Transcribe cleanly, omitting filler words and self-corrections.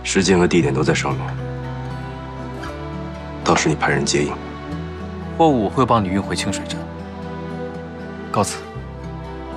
时间和地点都在上面，到时你派人接应。 货物我会帮你运回清水镇。告辞。